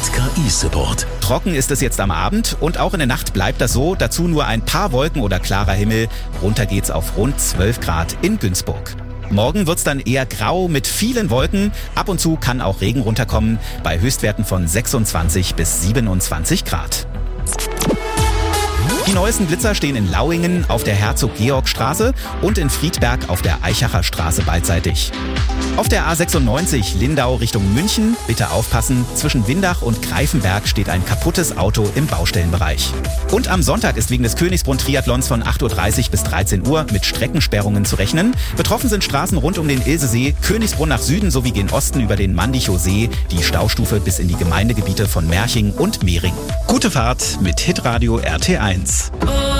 KI-Support. Trocken ist es jetzt am Abend und auch in der Nacht bleibt das so. Dazu nur ein paar Wolken oder klarer Himmel. Runter geht's auf rund 12 Grad in Günzburg. Morgen wird's dann eher grau mit vielen Wolken. Ab und zu kann auch Regen runterkommen bei Höchstwerten von 26 bis 27 Grad. Die neuesten Blitzer stehen in Lauingen auf der Herzog-Georg-Straße und in Friedberg auf der Eichacher Straße beidseitig. Auf der A96 Lindau Richtung München, bitte aufpassen, zwischen Windach und Greifenberg steht ein kaputtes Auto im Baustellenbereich. Und am Sonntag ist wegen des Königsbrunn-Triathlons von 8.30 Uhr bis 13 Uhr mit Streckensperrungen zu rechnen. Betroffen sind Straßen rund um den Ilsesee, Königsbrunn nach Süden sowie gen Osten über den Mandichow See, die Staustufe bis in die Gemeindegebiete von Merching und Mehring. Gute Fahrt mit Hitradio RT1.